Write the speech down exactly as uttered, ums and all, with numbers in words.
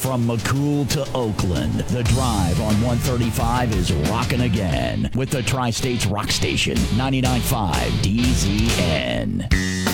From McCool to Oakland, the drive on one thirty-five is rocking again with the Tri-States Rock Station, ninety-nine point five D Z N.